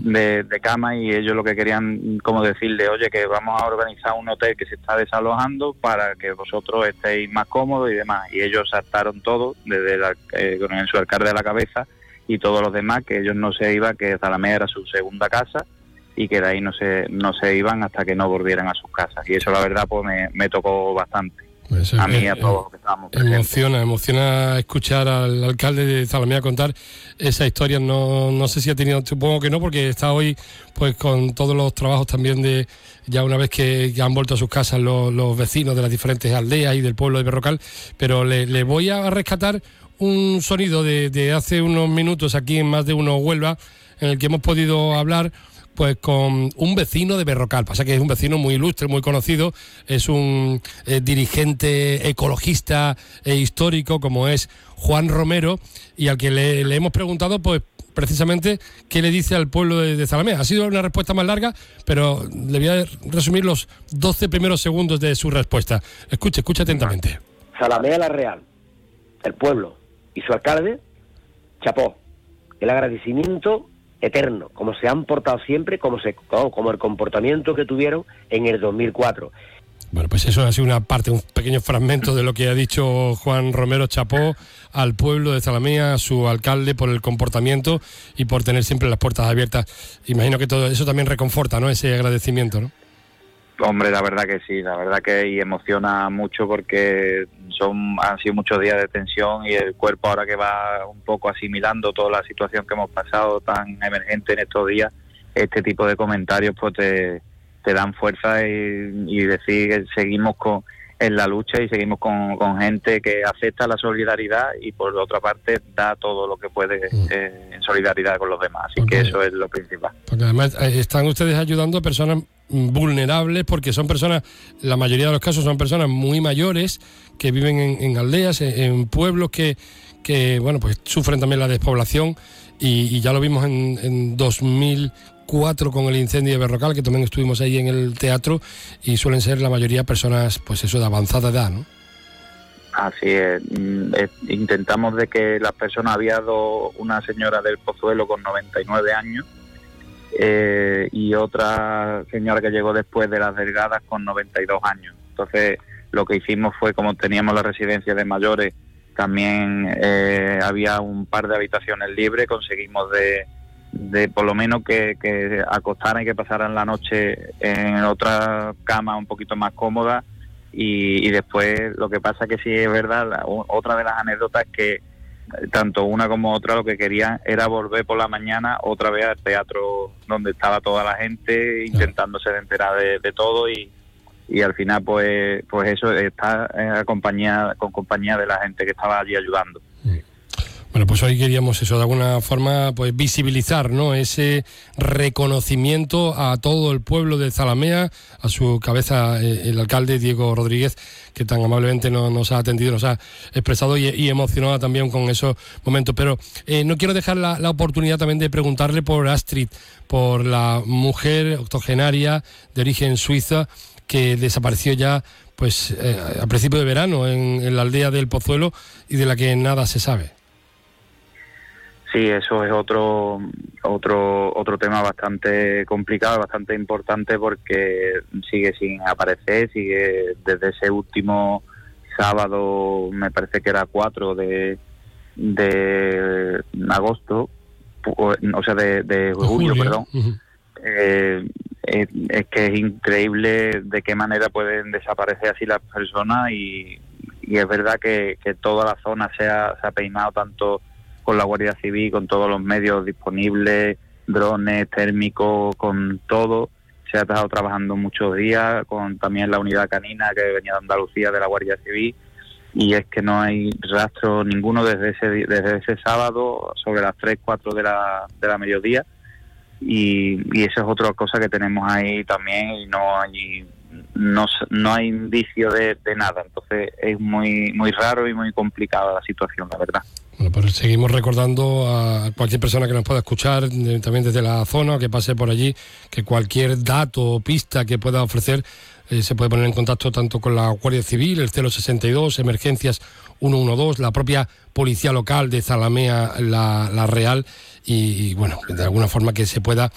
de cama, y ellos lo que querían como decirle, oye, que vamos a organizar un hotel que se está desalojando para que vosotros estéis más cómodos y demás. Y ellos saltaron todo, con su alcalde a la cabeza, y todos los demás, que ellos no se iban, que Zalamea era su segunda casa, y que de ahí no se iban hasta que no volvieran a sus casas. Y eso la verdad pues me tocó bastante. Pues a mí y a todos los que estábamos presentes. Emociona escuchar al alcalde de Zalamea contar esa historia. No sé si ha tenido, supongo que no, porque está hoy pues con todos los trabajos también de, ya una vez que han vuelto a sus casas los vecinos de las diferentes aldeas y del pueblo de Berrocal, pero le voy a rescatar un sonido de hace unos minutos aquí en Más de Uno Huelva, en el que hemos podido hablar pues con un vecino de Berrocal. Pasa que es un vecino muy ilustre, muy conocido, es un dirigente ecologista e histórico como es Juan Romero, y al que le hemos preguntado pues precisamente qué le dice al pueblo de Zalamea. Ha sido una respuesta más larga, pero le voy a resumir los 12 primeros segundos de su respuesta. Escuche atentamente. Zalamea la Real, el pueblo y su alcalde, chapó. El agradecimiento eterno, como se han portado siempre, como el comportamiento que tuvieron en el 2004. Bueno, pues eso ha sido una parte, un pequeño fragmento de lo que ha dicho Juan Romero. Chapó al pueblo de Zalamea, a su alcalde, por el comportamiento y por tener siempre las puertas abiertas. Imagino que todo eso también reconforta, ¿no?, ese agradecimiento, ¿no? Hombre, la verdad que sí, la verdad que y emociona mucho, porque han sido muchos días de tensión, y el cuerpo, ahora que va un poco asimilando toda la situación que hemos pasado tan emergente en estos días, este tipo de comentarios pues te dan fuerza y decir que seguimos en la lucha, y seguimos con gente que acepta la solidaridad y por otra parte da todo lo que puede en solidaridad con los demás. Así que eso es lo principal. Porque además están ustedes ayudando a personas vulnerables, porque son personas, la mayoría de los casos son personas muy mayores que viven en aldeas, en pueblos que bueno, pues sufren también la despoblación, y ya lo vimos en 2004 con el incendio de Berrocal, que también estuvimos ahí en el teatro, y suelen ser la mayoría personas pues eso, de avanzada edad, ¿no? Así es. Intentamos de que las personas, había una señora del Pozuelo con 99 años y otra señora que llegó después de las Delgadas con 92 años. Entonces lo que hicimos fue, como teníamos la residencia de mayores, también había un par de habitaciones libres, conseguimos de por lo menos que acostaran y que pasaran la noche en otra cama un poquito más cómoda, y después lo que pasa que sí es verdad, otra de las anécdotas es que tanto una como otra lo que querían era volver por la mañana otra vez al teatro donde estaba toda la gente intentándose de enterar de todo, y al final pues eso está con compañía de la gente que estaba allí ayudando. Bueno, pues hoy queríamos eso, de alguna forma, pues visibilizar, ¿no?, ese reconocimiento a todo el pueblo de Zalamea, a su cabeza el alcalde Diego Rodríguez, que tan amablemente nos ha atendido, nos ha expresado y emocionado también con esos momentos. Pero no quiero dejar la oportunidad también de preguntarle por Astrid, por la mujer octogenaria de origen suiza que desapareció ya pues a principio de verano en la aldea del Pozuelo, y de la que nada se sabe. Sí, eso es otro tema bastante complicado, bastante importante, porque sigue sin aparecer, sigue desde ese último sábado, me parece que era 4 de agosto, o sea, de julio, perdón. Uh-huh. Es que es increíble de qué manera pueden desaparecer así las personas, y es verdad que toda la zona se ha peinado tanto con la Guardia Civil, con todos los medios disponibles, drones, térmicos, con todo. Se ha estado trabajando muchos días, con también la unidad canina que venía de Andalucía, de la Guardia Civil, y es que no hay rastro ninguno desde ese sábado, sobre las 3-4 de la mediodía, y esa es otra cosa que tenemos ahí también, y no hay indicio de nada. Entonces es muy muy raro y muy complicada la situación, la verdad. Bueno, pues seguimos recordando a cualquier persona que nos pueda escuchar, también desde la zona, que pase por allí, que cualquier dato o pista que pueda ofrecer se puede poner en contacto tanto con la Guardia Civil, el 062, Emergencias 112, la propia Policía Local de Zalamea, la Real, y bueno, de alguna forma que se pueda